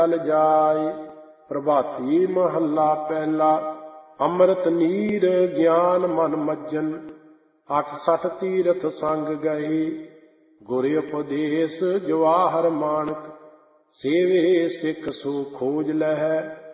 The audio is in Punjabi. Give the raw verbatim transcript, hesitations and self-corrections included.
ਚਲ ਜਾਏ। ਪ੍ਰਭਾਤੀ ਮਹੱਲਾ ਪਹਿਲਾ। ਅੰਮ੍ਰਿਤ ਨੀਰ ਗਿਆਨ ਮਨ ਮੱਜਨ, ਅਠ ਸਠ ਤੀਰਥ ਸੰਗ ਗਏ। ਗੁਰ ਉਪਦੇਸ਼ ਜਵਾਹਰ ਮਾਣਕ, ਸੇਵੇ ਸਿੱਖ ਸੋ ਖੋਜ ਲਹੈ।